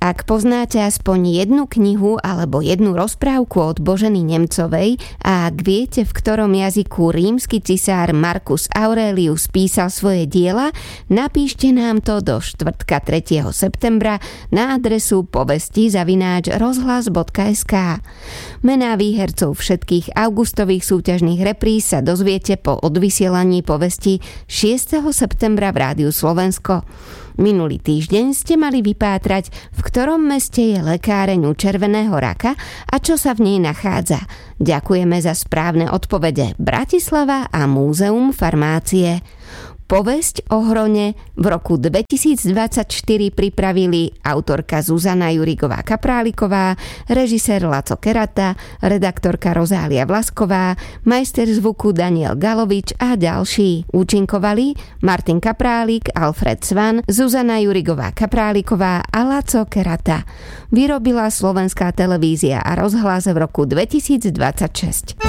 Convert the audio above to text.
Ak poznáte aspoň jednu knihu alebo jednu rozprávku od Boženy Nemcovej a ak viete, v ktorom jazyku rímsky cisár Marcus Aurelius písal svoje diela, napíšte nám to do štvrtka 3. septembra na adresu povesti@rozhlas.sk. Mená výhercov všetkých augustových súťažných repríz sa dozviete po odvysielaní povesti 6. septembra v Rádiu Slovensko. Minulý týždeň ste mali vypátrať, v ktorom meste je lekáreň u červeného raka a čo sa v nej nachádza. Ďakujeme za správne odpovede Bratislava a Múzeum farmácie. Povesť o Hrone v roku 2024 pripravili autorka Zuzana Jurigová-Kapráliková, režisér Laco Kerata, redaktorka Rozália Vlasková, majster zvuku Daniel Galovič a ďalší. Účinkovali Martin Kaprálik, Alfred Svan, Zuzana Jurigová-Kapráliková a Laco Kerata. Vyrobila Slovenská televízia a rozhlas v roku 2026.